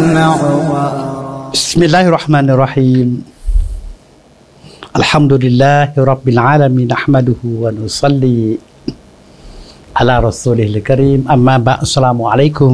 أسمع بسم الله الرحمن الرحيم الحمد لله رب العالمين نحمده ونصلي على رسوله الكريم أما بعد السلام عليكم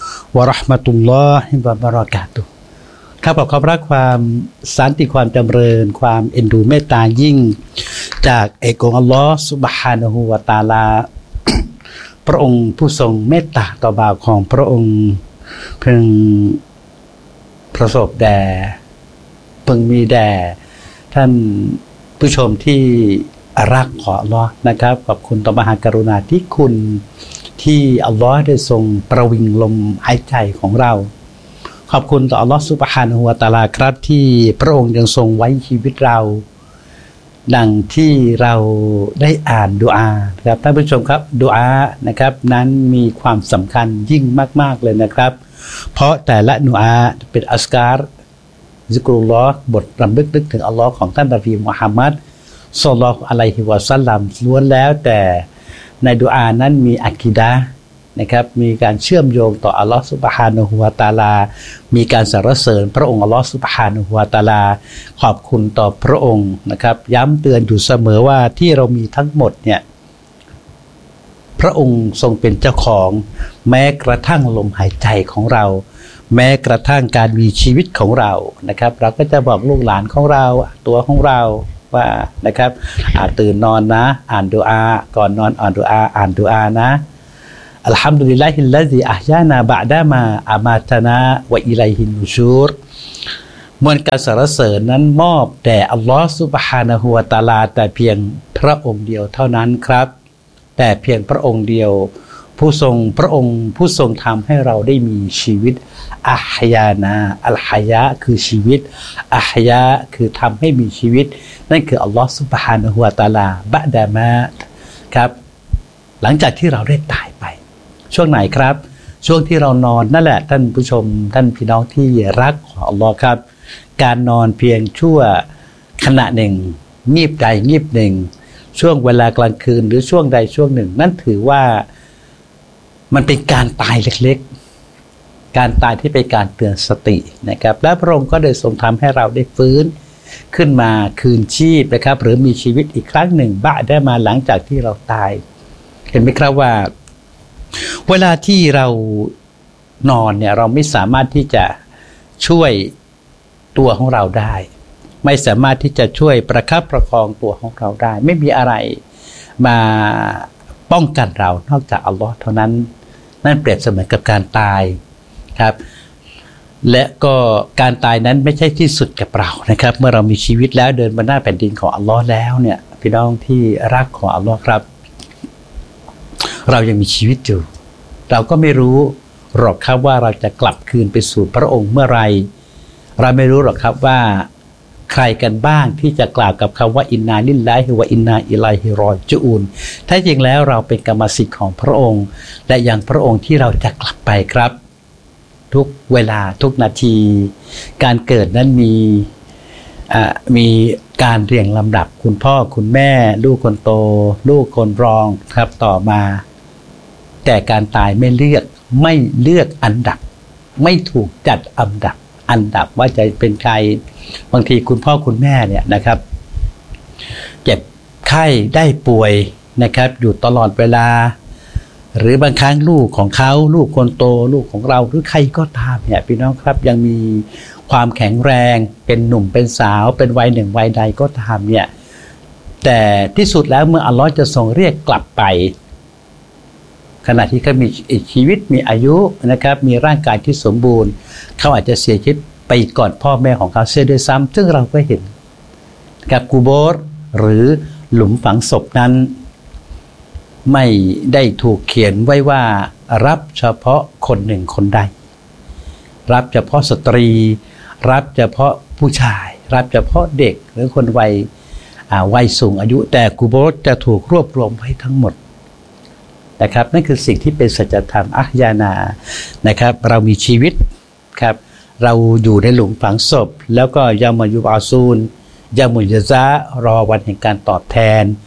ورحمة الله وبركاته ข้าพเจ้าขอรับความสันติความจำเริญความเอ็นดูเมตตายิ่งจากเอกองค์อัลลอฮ์ซุบฮานะฮูวะตะอาลา พระองค์ผู้ทรงเมตตาต่อบ่าวของพระองค์เพิ่งประสบแด่เพิ่งมีแด่ท่านผู้ชมที่รักของอัลลอฮ์นะครับขอบคุณต่อมหากรุณาธิคุณที่อัลลอฮ์ได้ทรงประวิงลมหายใจของเราขอบคุณต่ออัลลอฮ์ซุบฮานะฮูวะตะอาลาครับที่พระองค์ยังทรงไว้ชีวิตเราดังที่เราได้อ่านดุอาครับท่านผู้ชมครับดุอานะครับนั้นมีความสำคัญยิ่งมากๆเลยนะครับเพราะแต่ละดุอาเป็นอัสการซิกรุลลอฮ์บทรำลึกนึกถึงอัลลอฮ์ของท่านนบีมุฮัมมัดศ็อลลัลลอฮุอะลัยฮิวะซัลลัมล้วนแล้วแต่ในดุอานั้นมีอะกีดะห์นะครับมีการเชื่อมโยงต่ออัลลอฮ์ซุบฮานะฮูวะตะอาลามีการสรรเสริญพระองค์อัลลอฮ์ซุบฮานะฮูวะตะอาลาขอบคุณต่อพระองค์นะครับย้ำเตือนอยู่เสมอว่าที่เรามีทั้งหมดเนี่ยพระองค์ทรงเป็นเจ้าของแม้กระทั่งลมหายใจของเราแม้กระทั่งการมีชีวิตของเรานะครับเราก็จะบอกลูกหลานของเราตัวของเราว่านะครับตื่นนอนนะอ่านดุอาก่อนนอนอ่านดุอานะอัลฮัมดุลิลลาฮิลลาซิอะฮยานาบะดะมาอะมาตนาวะอิลัยฮินนุชูรมวลการสรรเสริญนั้นมอบแด่อัลลอฮฺซุบฮานะฮูวะตะอาลาแต่เพียงพระองค์เดียวเท่านั้นครับแต่เพียงพระองค์เดียวผู้ทรงพระองค์ผู้ทรงทำให้เราได้มีชีวิตอะฮยานาอัลฮายะคือชีวิตอะฮยะคือทำให้มีชีวิตนั่นคืออัลลอฮฺซุบฮานะฮูวะตะอาลาบะดะมาครับหลังจากที่เราได้ตายไปช่วงไหนครับช่วงที่เรานอนนั่นแหละท่านผู้ชมท่านพี่น้องที่รักของอัลลอฮ์ครับการนอนเพียงชั่วขณะหนึ่งงีบใดงีบหนึ่งช่วงเวลากลางคืนหรือช่วงใดช่วงหนึ่งนั่นถือว่ามันเป็นการตายเล็กๆการตายที่เป็นการเตือนสตินะครับและพระองค์ก็ได้ทรงทำให้เราได้ฟื้นขึ้นมาคืนชีพนะครับหรือมีชีวิตอีกครั้งหนึ่งบะได้มาหลังจากที่เราตายเห็นไหมครับว่าเวลาที่เรานอนเนี่ยเราไม่สามารถที่จะช่วยตัวของเราได้ไม่สามารถที่จะช่วยประคับประคองตัวของเราได้ไม่มีอะไรมาป้องกันเรานอกจากอัลลอฮ์เท่านั้นนั่นเปรียบเสมือนกับการตายครับและก็การตายนั้นไม่ใช่ที่สุดกับเรานะครับเมื่อเรามีชีวิตแล้วเดินบนหน้าแผ่นดินของอัลลอฮ์แล้วเนี่ยพี่น้องที่รักของอัลลอฮ์ครับเรายังมีชีวิตอยู่เราก็ไม่รู้หรอกครับว่าเราจะกลับคืนไปสู่พระองค์เมื่อไรเราไม่รู้หรอกครับว่าใครกันบ้างที่จะกล่าวกับคำว่าอินนาลิลลาฮิวะอินนาอิลัยฮิรอญิอูนแท้จริงแล้วเราเป็นกรรมสิทธิ์ของพระองค์และอย่างพระองค์ที่เราจะกลับไปครับทุกเวลาทุกนาทีการเกิดนั้นมีการเรียงลำดับคุณพ่อคุณแม่ลูกคนโตลูกคนรองครับต่อมาแต่การตายไม่เลือกอันดับไม่ถูกจัดอันดับว่าจะเป็นใครบางทีคุณพ่อคุณแม่เนี่ยนะครับเจ็บไข้ได้ป่วยนะครับอยู่ตลอดเวลาหรือบางครั้งลูกของเขาลูกคนโตลูกของเราหรือใครก็ตามเนี่ยพี่น้องครับยังมีความแข็งแรงเป็นหนุ่มเป็นสาวเป็นวัยหนึ่งวัยใดก็ตามเนี่ยแต่ที่สุดแล้วเมื่ออัลลอฮ์จะทรงเรียกกลับไปขณะที่เขามีชีวิตมีอายุนะครับมีร่างกายที่สมบูรณ์เขาอาจจะเสียชีวิตไปก่อนพ่อแม่ของเขาเสียด้วยซ้ำซึ่งเราก็เห็นกับกูโบรหรือหลุมฝังศพนั้นไม่ได้ถูกเขียนไว้ว่ารับเฉพาะคนหนึ่งคนใดรับเฉพาะสตรีรับเฉพาะผู้ชายรับเฉพาะเด็กหรือคนวัยสูงอายุแต่กูโบรจะถูกรวบรวมไว้ทั้งหมดนะครับนั่นคือสิ่งที่เป็นสัจธรรมอัฮยานานะครับเรามีชีวิตครับเราอยู่ในหลุมฝังศพแล้วก็ยามายุบอาซูนยามุยซะรอวันแห่งการตอบแทน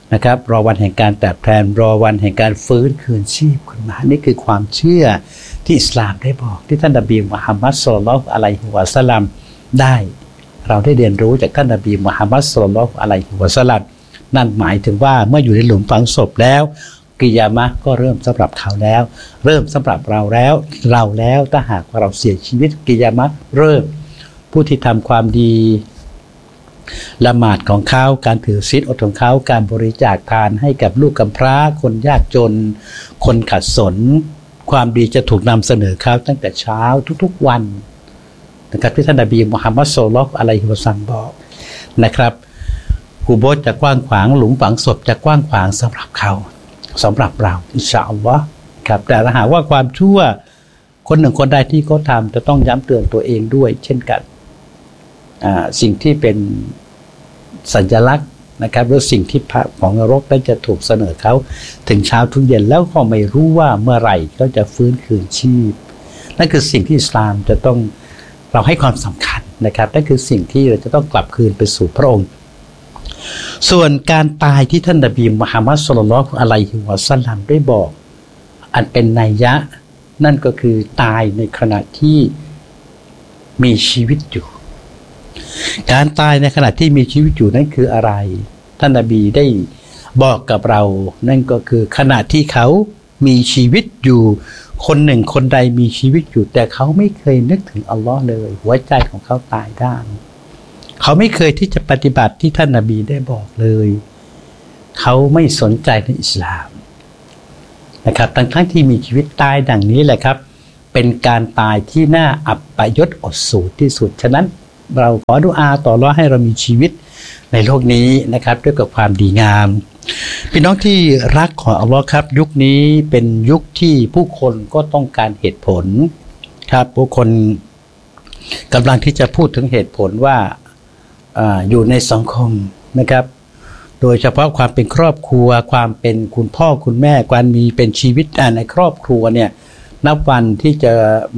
นะครับรอวันแห่งการแตกแทนรอวันแห่งการฟื้นคืนชีพขึ้นมานี่คือความเชื่อที่อิสลามได้บอกที่ท่านนบีมุฮัมมัดศ็อลลัลลอฮุอะลัยฮิวะซัลลัมได้เราได้เรียนรู้จากท่านนบีมุฮัมมัดศ็อลลัลลอฮุอะลัยฮิวะซัลลัมนั่นหมายถึงว่าเมื่ออยู่ในหลุมฝังศพแล้วกิยามะห์ก็เริ่มสำหรับเขาแล้วเริ่มสำหรับเราแล้วถ้าหากว่าเราเสียชีวิตกิยามะห์เริ่มผู้ที่ทำความดีละหมาดของเขาการถือศีลอดของเขาการบริจาคทานให้กับลูกกำพร้าคนยากจนคนขัดสนความดีจะถูกนำเสนอเขาตั้งแต่เช้าทุกๆวันนะครับที่ท่านนบีมุฮัมมัดศ็อลลัลลอฮุอะลัยฮิวะซัลลัมบอกนะครับกุโบร์จะกว้างขวางหลุมฝังศพจะกว้างขวางสำหรับเขาสำหรับเราอินชาอัลลอฮ์ครับแต่ถ้าหากว่าความชั่วคนหนึ่งคนใดที่เขาทำจะต้องย้ำเตือนตัวเองด้วยเช่นกันสิ่งที่เป็นสัญลักษณ์นะครับหรือสิ่งที่ของนรกนั้นจะถูกเสนอเขาถึงเช้าทุกเย็นแล้วก็ไม่รู้ว่าเมื่อไหร่เขาจะฟื้นคืนชีพนั่นคือสิ่งที่อิสลามจะต้องเราให้ความสำคัญนะครับนั่นคือสิ่งที่เราจะต้องกลับคืนไปสู่พระองค์ส่วนการตายที่ท่านนบีมุฮัมมัดศ็อลลัลลอฮุอะลัยฮิวะซัลลัมได้บอกอันเป็นนัยยะนั่นก็คือตายในขณะที่มีชีวิตอยู่การตายในขณะที่มีชีวิตอยู่นั่นคืออะไรท่านนบีได้บอกกับเรานั่นก็คือขณะที่เขามีชีวิตอยู่คนหนึ่งคนใดมีชีวิตอยู่แต่เขาไม่เคยนึกถึงอัลลอฮ์เลยหัวใจของเขาตายด้านเขาไม่เคยที่จะปฏิบัติที่ท่านนบีได้บอกเลยเขาไม่สนใจในอิสลามนะครับทั้งที่มีชีวิตตายดังนี้แหละครับเป็นการตายที่น่าอับปยศอดสูรที่สุดฉะนั้นเราขอดุอาต่ออัลเลาะห์ให้เรามีชีวิตในโลกนี้นะครับด้วยกับความดีงามพี่น้องที่รักของอัลเลาะห์ครับยุคนี้เป็นยุคที่ผู้คนก็ต้องการเหตุผลครับผู้คนกำลังที่จะพูดถึงเหตุผลว่าอยู่ในสังคมนะครับโดยเฉพาะความเป็นครอบครัวความเป็นคุณพ่อคุณแม่การมีเป็นชีวิตในครอบครัวเนี่ยนับวันที่จะ